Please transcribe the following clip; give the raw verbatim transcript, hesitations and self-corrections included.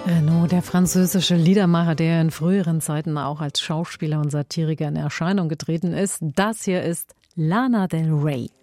Renaud, der französische Liedermacher, der in früheren Zeiten auch als Schauspieler und Satiriker in Erscheinung getreten ist. Das hier ist Lana Del Rey.